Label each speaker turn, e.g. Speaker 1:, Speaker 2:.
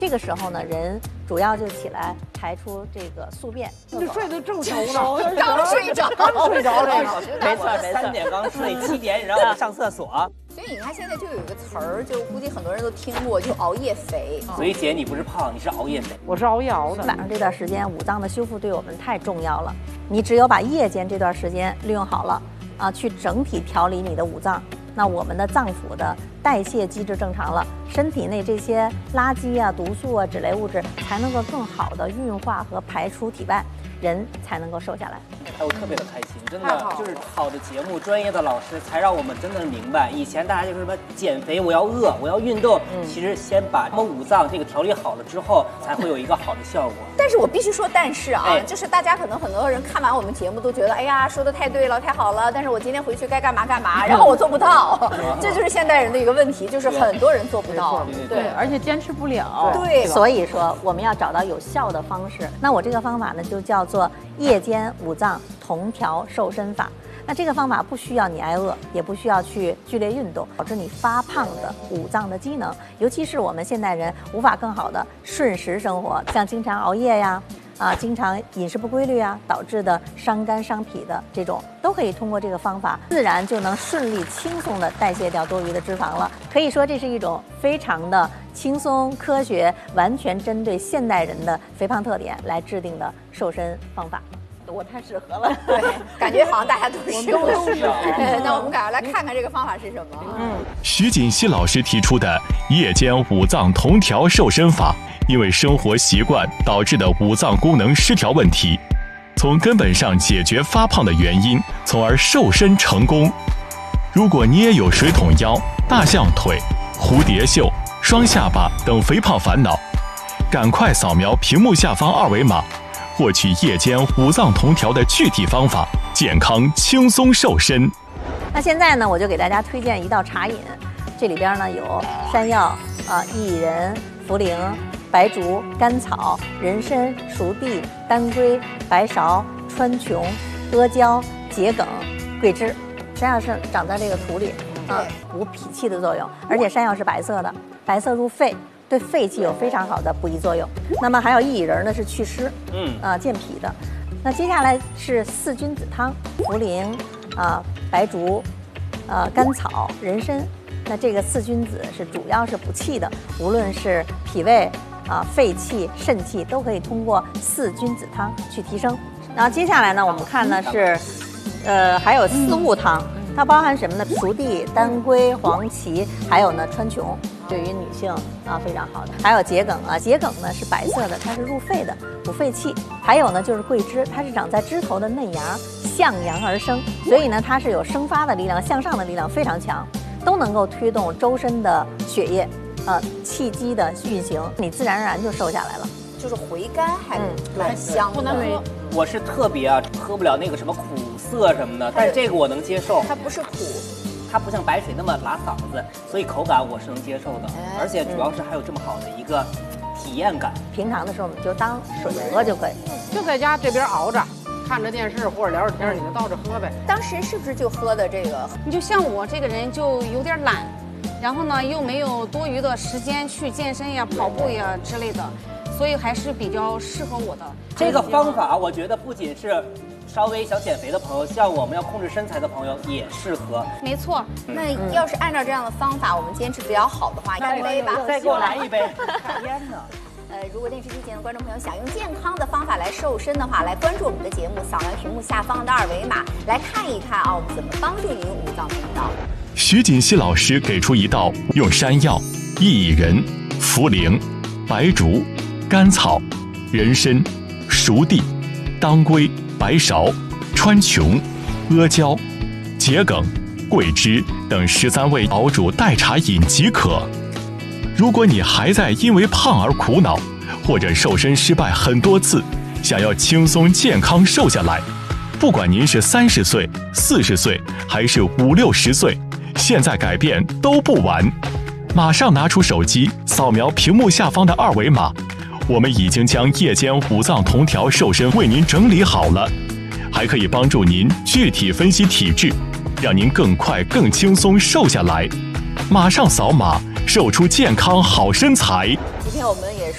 Speaker 1: 这个时候呢，人主要就起来排出这个宿便。
Speaker 2: 你睡得正熟呢，
Speaker 3: 刚睡着，
Speaker 4: 没错，3点刚睡，7点让我上厕所。
Speaker 3: 所以你看，现在就有一个词儿，就估计很多人都听过，就熬夜肥。
Speaker 4: 所以姐，你不是胖，你是熬夜肥。
Speaker 2: 我是熬夜熬的。
Speaker 1: 晚上这段时间，五脏的修复对我们太重要了。你只有把夜间这段时间利用好了啊，去整体调理你的五脏，那我们的脏腑的代谢机制正常了，身体内这些垃圾啊、毒素啊、脂类物质才能够更好的运化和排出体外，人才能够瘦下来。
Speaker 4: 我特别的开心，真的就是好的节目，专业的老师才让我们真的明白，以前大家就是什么减肥，我要饿，我要运动，其实先把我们五脏这个调理好了之后，才会有一个好的效果。
Speaker 3: 但是我必须说，但是啊，就是大家可能很多人看完我们节目都觉得，哎呀，说的太对了，太好了，但是我今天回去该干嘛干嘛，然后我做不到，这就是现代人的一个问题，就是很多人做不到，
Speaker 2: 对，而且坚持不了。
Speaker 3: 对，
Speaker 1: 所以说我们要找到有效的方式。那我这个方法呢，就叫做夜间五脏同调瘦身法。那这个方法不需要你挨饿，也不需要去剧烈运动，导致你发胖的五脏的机能，尤其是我们现代人无法更好的顺时生活，像经常熬夜呀。经常饮食不规律啊，导致的伤肝伤脾的这种，都可以通过这个方法，自然就能顺利轻松的代谢掉多余的脂肪了。可以说这是一种非常的轻松、科学，完全针对现代人的肥胖特点来制定的瘦身方法。我太适合了，
Speaker 3: 对，感觉好像大家都适合。那我们赶快来看看这个方法是什么。
Speaker 5: 徐锦熙老师提出的夜间五脏同调瘦身法，因为生活习惯导致的五脏功能失调问题，从根本上解决发胖的原因，从而瘦身成功。如果你也有水桶腰、大象腿、蝴蝶袖、双下巴等肥胖烦恼，赶快扫描屏幕下方2维码，获取夜间五脏同调的具体方法，健康轻松瘦身。
Speaker 1: 那现在呢，我就给大家推荐一道茶饮，这里边呢有山药、薏仁、茯苓、白术、甘草、人参、熟地、当归、白芍、川穹、阿胶、桔梗、桂枝。山药是长在这个土里补脾气的作用，而且山药是白色的，白色入肺，对肺气有非常好的补益作用。那么还有薏仁呢，是祛湿，健脾的。那接下来是4君子汤，茯苓白术甘草、人参。那这个4君子是主要是补气的，无论是脾胃肺气、肾气都可以通过4君子汤去提升。然后接下来呢，我们看呢是还有4物汤，它包含什么呢？熟地、当归、黄芪，还有呢川穹，对于女性非常好的。还有桔梗桔梗呢是白色的，它是入肺的，补肺气。还有呢就是桂枝，它是长在枝头的嫩芽，向阳而生，所以呢它是有生发的力量，向上的力量非常强，都能够推动周身的血液气机的运行，你自然而然就瘦下来了。
Speaker 3: 就是回甘还蛮香，
Speaker 2: 不能喝。
Speaker 4: 我是特别喝不了那个什么苦涩什么的，但是这个我能接受。
Speaker 3: 它不是苦，
Speaker 4: 它不像白水那么拉嗓子，所以口感我是能接受的，而且主要是还有这么好的一个体验感。
Speaker 1: 平常的时候你就当水喝就可以，
Speaker 2: 就在家这边熬着，看着电视或者聊着天，你就倒着喝呗。
Speaker 3: 当时是不是就喝的这个？
Speaker 6: 你就像我这个人就有点懒，然后呢又没有多余的时间去健身呀、跑步呀之类的，所以还是比较适合我的。
Speaker 4: 这个方法我觉得不仅是稍微想减肥的朋友，像我们要控制身材的朋友也适合。
Speaker 6: 没错。
Speaker 3: 那要是按照这样的方法，我们坚持比较好的话，干杯吧！
Speaker 4: 再给我来一杯。天哪！
Speaker 3: 如果电视机前的观众朋友想用健康的方法来瘦身的话，来关注我们的节目，扫描屏幕下方的2维码，来看一看我们怎么帮助您五脏同调。
Speaker 5: 徐锦熙老师给出一道用山药、薏仁、茯苓、白术、甘草、人参、熟地、当归、白芍、川穹、阿胶、桔梗、桂枝等13味熬煮代茶饮即可。如果你还在因为胖而苦恼，或者瘦身失败很多次，想要轻松健康瘦下来，不管您是30岁、40岁还是50、60岁，现在改变都不晚。马上拿出手机，扫描屏幕下方的2维码，我们已经将夜间五脏同调瘦身为您整理好了，还可以帮助您具体分析体质，让您更快更轻松瘦下来。马上扫码，瘦出健康好身材。
Speaker 3: 今天我们也